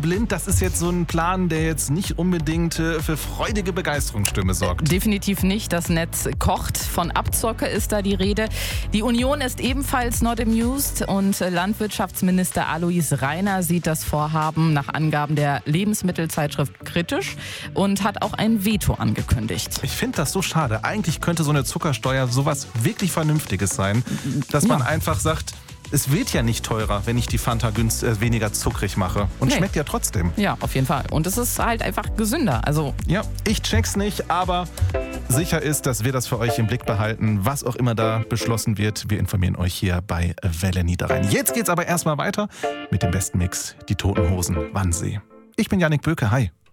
blind, das ist jetzt so ein Plan, der jetzt nicht unbedingt für freudige Begeisterungsstimme sorgt. Definitiv nicht. Das Netz kocht. Von Abzocke ist da die Rede. Die Union ist ebenfalls not amused und Landwirtschaftsminister Alois Rainer sieht das Vorhaben nach Angaben der Lebensmittelzeitschrift kritisch und hat auch ein Veto angekündigt. Ich finde das so schade. Eigentlich könnte so eine Zuckersteuer sowas wirklich Vernünftiges sein, dass man einfach sagt, es wird ja nicht teurer, wenn ich die Fanta weniger zuckrig mache. Und schmeckt ja trotzdem. Ja, auf jeden Fall. Und es ist halt einfach gesünder. Ja, ich check's nicht, aber sicher ist, dass wir das für euch im Blick behalten. Was auch immer da beschlossen wird, wir informieren euch hier bei Welle Niederrhein. Jetzt geht's aber erstmal weiter mit dem besten Mix, die Toten Hosen, Wannsee. Ich bin Yannick Böke, hi.